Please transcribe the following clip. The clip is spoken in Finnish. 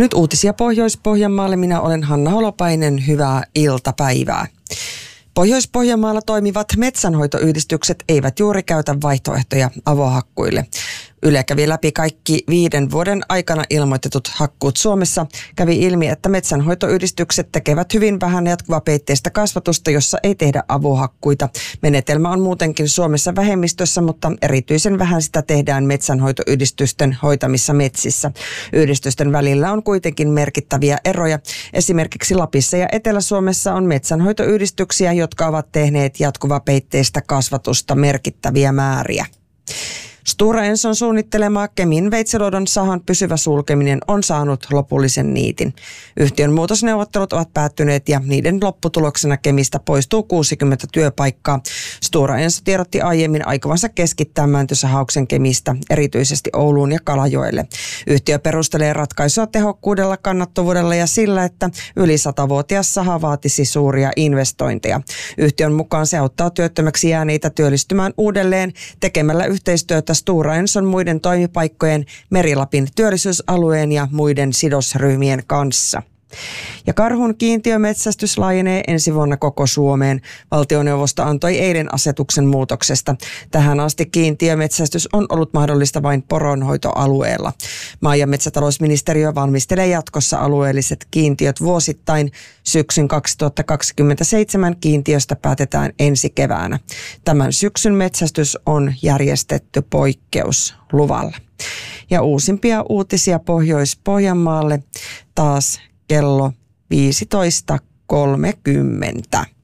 Nyt uutisia Pohjois-Pohjanmaalle. Minä olen Hanna Holopainen. Hyvää iltapäivää. Pohjois-Pohjanmaalla toimivat metsänhoitoyhdistykset eivät juuri käytä vaihtoehtoja avohakkuille. Yle kävi läpi kaikki 5 vuoden aikana ilmoitetut hakkuut Suomessa. Kävi ilmi, että metsänhoitoyhdistykset tekevät hyvin vähän jatkuvapeitteistä kasvatusta, jossa ei tehdä avohakkuita. Menetelmä on muutenkin Suomessa vähemmistössä, mutta erityisen vähän sitä tehdään metsänhoitoyhdistysten hoitamissa metsissä. Yhdistysten välillä on kuitenkin merkittäviä eroja. Esimerkiksi Lapissa ja Etelä-Suomessa on metsänhoitoyhdistyksiä, jotka ovat tehneet jatkuvapeitteistä kasvatusta merkittäviä määriä. Stora Enson suunnittelema Kemin Veitsiluodon sahan pysyvä sulkeminen on saanut lopullisen niitin. Yhtiön muutosneuvottelut ovat päättyneet ja niiden lopputuloksena Kemistä poistuu 60 työpaikkaa. Stora Enso tiedotti aiemmin aikovansa keskittää mäntysahauksen Kemistä, erityisesti Ouluun ja Kalajoelle. Yhtiö perustelee ratkaisua tehokkuudella, kannattavuudella ja sillä, että yli 100-vuotias saha vaatisi suuria investointeja. Yhtiön mukaan se auttaa työttömäksi jääneitä työllistymään uudelleen tekemällä yhteistyötä Stora Enson muiden toimipaikkojen, Meri-Lapin työllisyysalueen ja muiden sidosryhmien kanssa. Ja karhun kiintiömetsästys laajenee ensi vuonna koko Suomeen. Valtioneuvosto antoi eilen asetuksen muutoksesta. Tähän asti kiintiömetsästys on ollut mahdollista vain poronhoitoalueella. Maa- ja metsätalousministeriö valmistelee jatkossa alueelliset kiintiöt vuosittain. Syksyn 2027 kiintiöstä päätetään ensi keväänä. Tämän syksyn metsästys on järjestetty poikkeusluvalla. Ja uusimpia uutisia Pohjois-Pohjanmaalle taas kello 15.30.